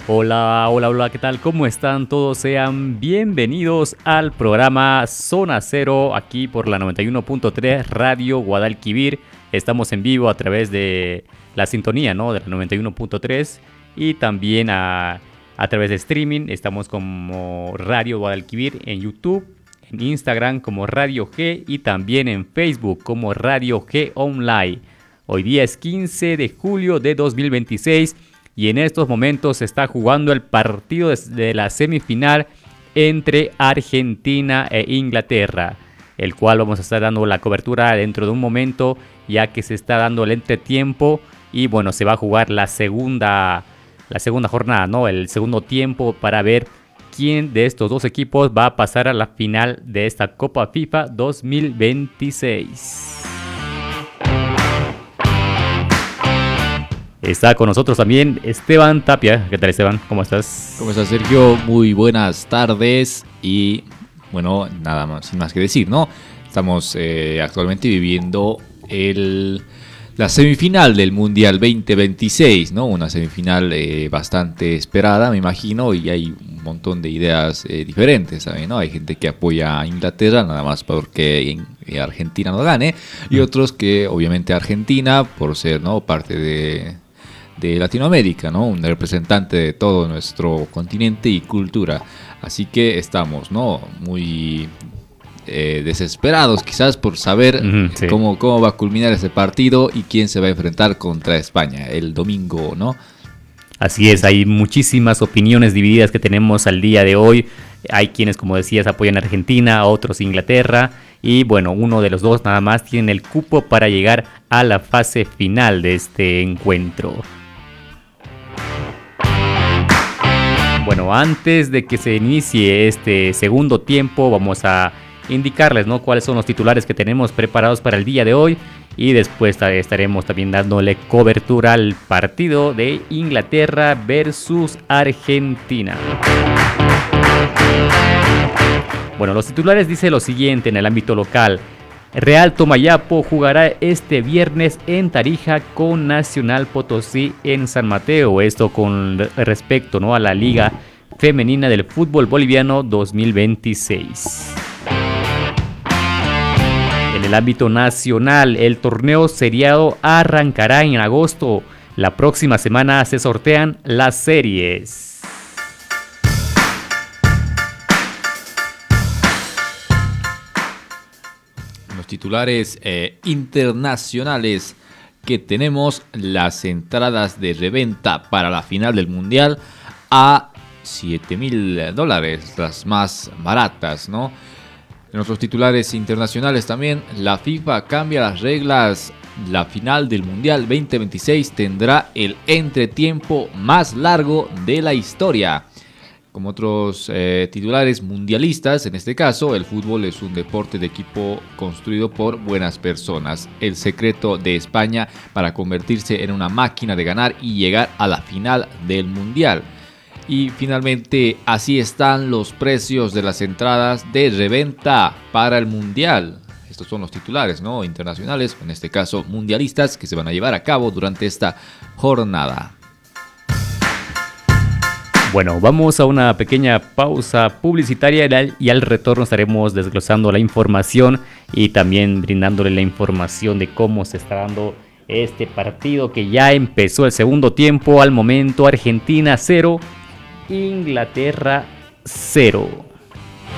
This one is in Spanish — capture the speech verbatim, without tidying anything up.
Hola, hola, hola, ¿qué tal? ¿Cómo están todos? Sean bienvenidos al programa Zona Cero, aquí por la noventa y uno punto tres Radio Guadalquivir. Estamos en vivo a través de la sintonía, ¿no? De la noventa y uno punto tres y también a, a través de streaming. Estamos como Radio Guadalquivir en YouTube, en Instagram como Radio G y también en Facebook como Radio G Online. Hoy día es quince de julio de dos mil veintiséis. Y en estos momentos se está jugando el partido de la semifinal entre Argentina e Inglaterra, el cual vamos a estar dando la cobertura dentro de un momento, ya que se está dando el entretiempo y bueno, se va a jugar la segunda, la segunda jornada, ¿no? El segundo tiempo para ver quién de estos dos equipos va a pasar a la final de esta Copa FIFA dos mil veintiséis. Está con nosotros también Esteban Tapia. ¿Qué tal, Esteban? ¿Cómo estás? ¿Cómo estás, Sergio? Muy buenas tardes y bueno, nada más, sin más que decir, ¿no? Estamos eh, actualmente viviendo el, la semifinal del Mundial veinte veintiséis, ¿no? Una semifinal eh, bastante esperada, me imagino, y hay un montón de ideas eh, diferentes, ¿sabes? ¿No? Hay gente que apoya a Inglaterra nada más porque en, Argentina no gane, y otros que obviamente Argentina, por ser, ¿no?, parte de... de Latinoamérica, ¿no? Un representante de todo nuestro continente y cultura. Así que estamos, ¿no?, muy eh, desesperados quizás por saber uh-huh, sí. cómo, cómo va a culminar ese partido y quién se va a enfrentar contra España el domingo, ¿no? Así es, hay muchísimas opiniones divididas que tenemos al día de hoy. Hay quienes, como decías, apoyan a Argentina, otros Inglaterra. Y bueno, uno de los dos nada más tiene el cupo para llegar a la fase final de este encuentro. Bueno, antes de que se inicie este segundo tiempo, vamos a indicarles, ¿no?, cuáles son los titulares que tenemos preparados para el día de hoy. Y después estaremos también dándole cobertura al partido de Inglaterra versus Argentina. Bueno, los titulares dicen lo siguiente en el ámbito local. Real Tomayapo jugará este viernes en Tarija con Nacional Potosí en San Mateo. Esto con respecto, ¿no?, a la Liga Femenina del Fútbol Boliviano dos mil veintiséis. En el ámbito nacional, el torneo seriado arrancará en agosto. La próxima semana se sortean las series. Titulares eh, internacionales que tenemos: las entradas de reventa para la final del Mundial a siete mil dólares, las más baratas, ¿no? En otros titulares internacionales también, la FIFA cambia las reglas. La final del Mundial veinte veintiséis tendrá el entretiempo más largo de la historia. Como otros eh, titulares mundialistas, en este caso, el fútbol es un deporte de equipo construido por buenas personas. El secreto de España para convertirse en una máquina de ganar y llegar a la final del Mundial. Y finalmente, así están los precios de las entradas de reventa para el Mundial. Estos son los titulares, ¿no?, internacionales, en este caso mundialistas, que se van a llevar a cabo durante esta jornada. Bueno, vamos a una pequeña pausa publicitaria y al retorno estaremos desglosando la información y también brindándole la información de cómo se está dando este partido, que ya empezó el segundo tiempo. Al momento, Argentina cero, Inglaterra cero.